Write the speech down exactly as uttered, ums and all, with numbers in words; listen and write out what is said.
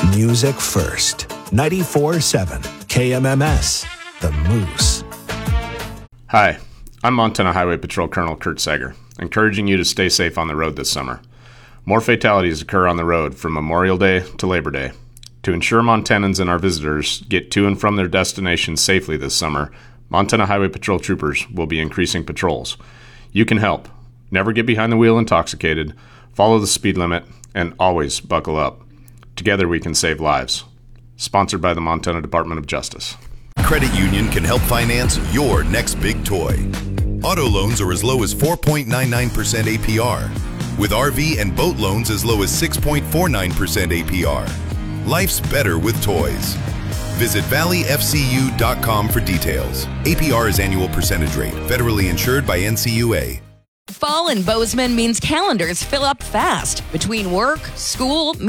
Music first. ninety-four point seven K M M S, The Moose. Hi, I'm Montana Highway Patrol Colonel Kurt Sager, encouraging you to stay safe on the road this summer. More fatalities occur on the road from Memorial Day to Labor Day. To ensure Montanans and our visitors get to and from their destinations safely this summer, Montana Highway Patrol troopers will be increasing patrols. You can help. Never get behind the wheel intoxicated, follow the speed limit, and always buckle up. Together we can save lives. Sponsored by the Montana Department of Justice. Credit Union can help finance your next big toy. Auto loans are as low as four point nine nine percent A P R, with R V and boat loans as low as six point four nine percent A P R. Life's better with toys. Visit valley f c u dot com for details. A P R is annual percentage rate, federally insured by N C U A. Fall in Bozeman means calendars fill up fast. Between work, school,